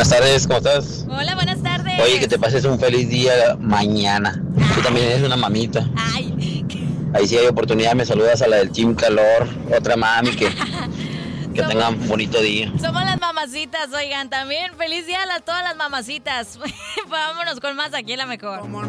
Buenas tardes, ¿cómo estás? Hola, buenas tardes. Oye, que te pases un feliz día mañana. Tú también eres una mamita. Ay, Ahí sí hay oportunidad, me saludas a la del Team Calor, otra mami que tengan un bonito día. somos las mamacitas, oigan, también feliz día a todas las mamacitas. Vámonos con más aquí en La Mejor.